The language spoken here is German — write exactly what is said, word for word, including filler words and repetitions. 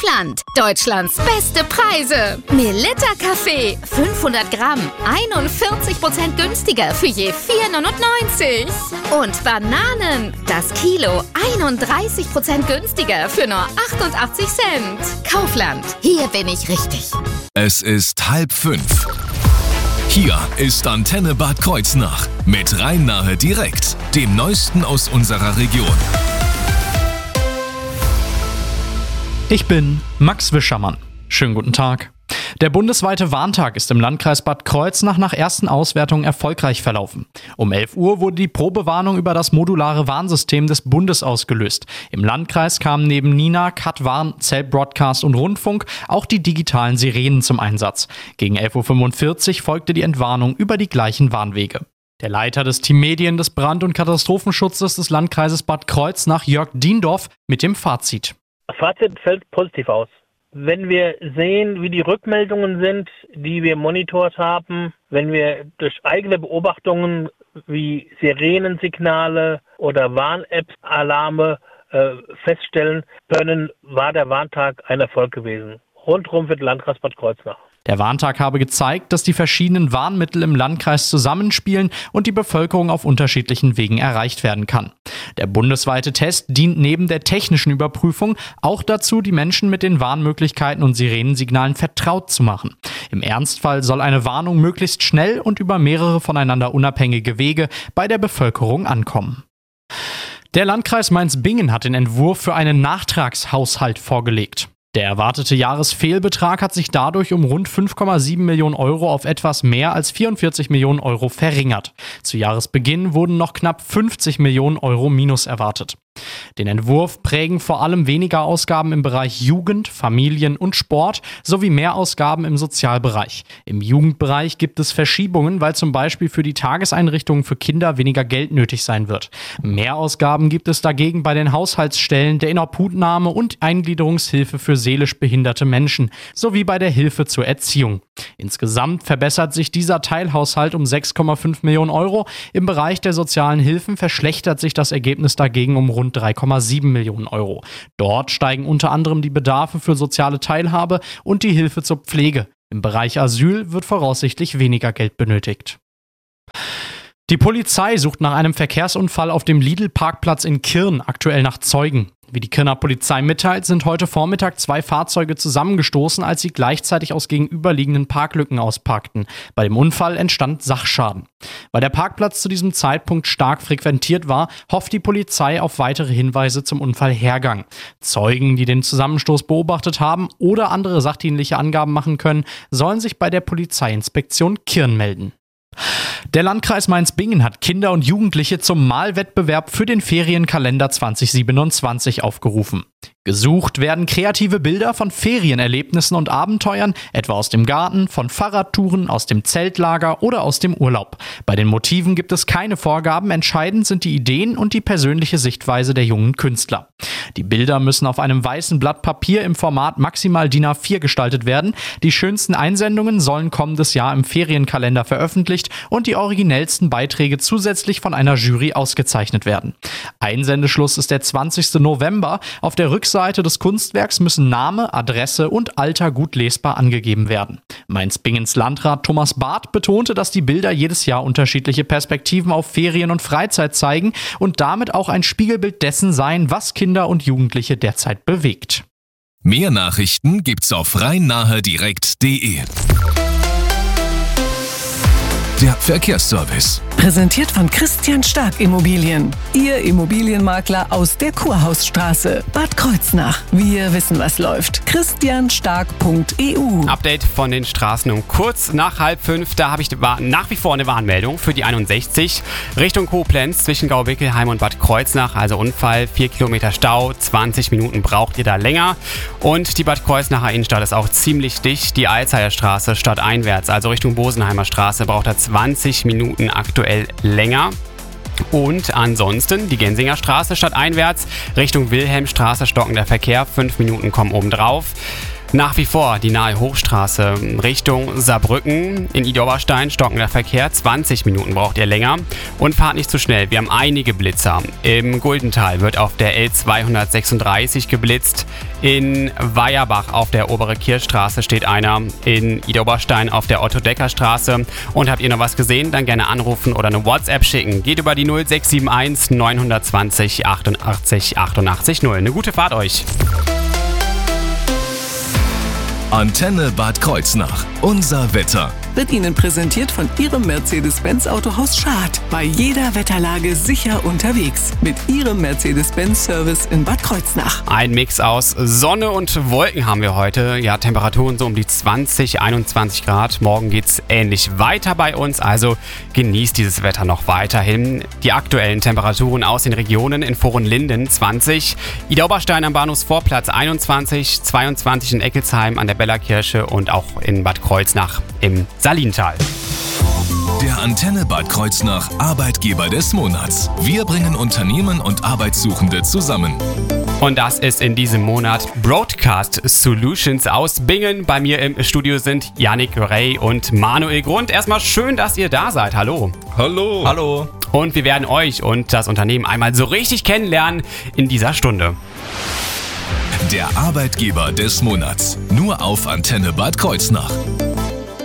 Kaufland. Deutschlands beste Preise. Melitta Kaffee. fünfhundert Gramm. einundvierzig Prozent günstiger für je vier neunundneunzig. Und Bananen. Das Kilo. einunddreißig Prozent günstiger für nur achtundachtzig Cent. Kaufland. Hier bin ich richtig. Es ist halb fünf. Hier ist Antenne Bad Kreuznach mit Rhein-Nahe direkt, dem Neuesten aus unserer Region. Ich bin Max Wischermann. Schönen guten Tag. Der bundesweite Warntag ist im Landkreis Bad Kreuznach nach ersten Auswertungen erfolgreich verlaufen. Um elf Uhr wurde die Probewarnung über das modulare Warnsystem des Bundes ausgelöst. Im Landkreis kamen neben Nina, Cat Warn, Cell Broadcast und Rundfunk auch die digitalen Sirenen zum Einsatz. Gegen elf Uhr fünfundvierzig folgte die Entwarnung über die gleichen Warnwege. Der Leiter des Team Medien des Brand- und Katastrophenschutzes des Landkreises Bad Kreuznach, Jörg Diendorf, mit dem Fazit. Das Fazit fällt positiv aus. Wenn wir sehen, wie die Rückmeldungen sind, die wir monitort haben, wenn wir durch eigene Beobachtungen wie Sirenensignale oder Warn-Apps, Alarme äh, feststellen können, war der Warntag ein Erfolg gewesen. Rundherum für den Landkreis Bad Kreuznach. Der Warntag habe gezeigt, dass die verschiedenen Warnmittel im Landkreis zusammenspielen und die Bevölkerung auf unterschiedlichen Wegen erreicht werden kann. Der bundesweite Test dient neben der technischen Überprüfung auch dazu, die Menschen mit den Warnmöglichkeiten und Sirenensignalen vertraut zu machen. Im Ernstfall soll eine Warnung möglichst schnell und über mehrere voneinander unabhängige Wege bei der Bevölkerung ankommen. Der Landkreis Mainz-Bingen hat den Entwurf für einen Nachtragshaushalt vorgelegt. Der erwartete Jahresfehlbetrag hat sich dadurch um rund fünf Komma sieben Millionen Euro auf etwas mehr als vierundvierzig Millionen Euro verringert. Zu Jahresbeginn wurden noch knapp fünfzig Millionen Euro Minus erwartet. Den Entwurf prägen vor allem weniger Ausgaben im Bereich Jugend, Familien und Sport sowie mehr Ausgaben im Sozialbereich. Im Jugendbereich gibt es Verschiebungen, weil zum Beispiel für die Tageseinrichtungen für Kinder weniger Geld nötig sein wird. Mehr Ausgaben gibt es dagegen bei den Haushaltsstellen, der Inobhutnahme und Eingliederungshilfe für seelisch behinderte Menschen sowie bei der Hilfe zur Erziehung. Insgesamt verbessert sich dieser Teilhaushalt um sechs Komma fünf Millionen Euro. Im Bereich der sozialen Hilfen verschlechtert sich das Ergebnis dagegen um rund drei Komma sieben Millionen Euro. Dort steigen unter anderem die Bedarfe für soziale Teilhabe und die Hilfe zur Pflege. Im Bereich Asyl wird voraussichtlich weniger Geld benötigt. Die Polizei sucht nach einem Verkehrsunfall auf dem Lidl-Parkplatz in Kirn aktuell nach Zeugen. Wie die Kirner Polizei mitteilt, sind heute Vormittag zwei Fahrzeuge zusammengestoßen, als sie gleichzeitig aus gegenüberliegenden Parklücken ausparkten. Bei dem Unfall entstand Sachschaden. Weil der Parkplatz zu diesem Zeitpunkt stark frequentiert war, hofft die Polizei auf weitere Hinweise zum Unfallhergang. Zeugen, die den Zusammenstoß beobachtet haben oder andere sachdienliche Angaben machen können, sollen sich bei der Polizeiinspektion Kirn melden. Der Landkreis Mainz-Bingen hat Kinder und Jugendliche zum Malwettbewerb für den Ferienkalender zwanzig siebenundzwanzig aufgerufen. Gesucht werden kreative Bilder von Ferienerlebnissen und Abenteuern, etwa aus dem Garten, von Fahrradtouren, aus dem Zeltlager oder aus dem Urlaub. Bei den Motiven gibt es keine Vorgaben, entscheidend sind die Ideen und die persönliche Sichtweise der jungen Künstler. Die Bilder müssen auf einem weißen Blatt Papier im Format maximal D I N A vier gestaltet werden. Die schönsten Einsendungen sollen kommendes Jahr im Ferienkalender veröffentlicht und die originellsten Beiträge zusätzlich von einer Jury ausgezeichnet werden. Einsendeschluss ist der zwanzigsten November. Auf der Rückseite des Kunstwerks müssen Name, Adresse und Alter gut lesbar angegeben werden. Mainz-Bingens Landrat Thomas Barth betonte, dass die Bilder jedes Jahr unterschiedliche Perspektiven auf Ferien und Freizeit zeigen und damit auch ein Spiegelbild dessen seien, was Kinder und Jugendliche derzeit bewegt. Mehr Nachrichten gibt's auf rhein-nahe direkt punkt de. Der Verkehrsservice. Präsentiert von Christian Stark Immobilien. Ihr Immobilienmakler aus der Kurhausstraße. Bad Kreuznach. Wir wissen, was läuft. christian stark punkt e u. Update von den Straßen um kurz nach halb fünf. Da habe ich nach wie vor eine Warnmeldung für die einundsechzig. Richtung Koblenz zwischen Gau-Wickelheim und Bad Kreuznach. Also Unfall, vier Kilometer Stau, zwanzig Minuten braucht ihr da länger. Und die Bad Kreuznacher Innenstadt ist auch ziemlich dicht. Die Alzheimer Straße stadteinwärts, also Richtung Bosenheimer Straße, braucht da zwanzig Minuten aktuell länger. Und ansonsten die Gensinger Straße stadteinwärts Richtung Wilhelmstraße stockender Verkehr, fünf Minuten kommen obendrauf. Nach wie vor die nahe Hochstraße Richtung Saarbrücken. In Idar-Oberstein stockender Verkehr. zwanzig Minuten braucht ihr länger. Und fahrt nicht zu schnell. Wir haben einige Blitzer. Im Guldental wird auf der L zweihundertsechsunddreißig geblitzt. In Weierbach auf der Obere Kirchstraße steht einer. In Idar-Oberstein auf der Otto-Decker-Straße. Und habt ihr noch was gesehen? Dann gerne anrufen oder eine WhatsApp schicken. Geht über die null sechs sieben eins neun zwei null achtundachtzig achtundachtzig null. Eine gute Fahrt euch. Antenne Bad Kreuznach. Unser Wetter. Wird Ihnen präsentiert von Ihrem Mercedes-Benz Autohaus Schad. Bei jeder Wetterlage sicher unterwegs. Mit Ihrem Mercedes-Benz-Service in Bad Kreuznach. Ein Mix aus Sonne und Wolken haben wir heute. Ja, Temperaturen so um die zwanzig, einundzwanzig Grad. Morgen geht's ähnlich weiter bei uns. Also genießt dieses Wetter noch weiterhin. Die aktuellen Temperaturen aus den Regionen: in Vorenlinden zwanzig, Idar-Oberstein am Bahnhofsvorplatz einundzwanzig, zweiundzwanzig in Eckelsheim an der Bellakirche und auch in Bad Kreuznach im Salintal. Der Antenne Bad Kreuznach Arbeitgeber des Monats. Wir bringen Unternehmen und Arbeitssuchende zusammen. Und das ist in diesem Monat Broadcast Solutions aus Bingen. Bei mir im Studio sind Yannick Rey und Manuel Grund. Erstmal schön, dass ihr da seid. Hallo. Hallo. Hallo. Und wir werden euch und das Unternehmen einmal so richtig kennenlernen in dieser Stunde. Der Arbeitgeber des Monats. Nur auf Antenne Bad Kreuznach.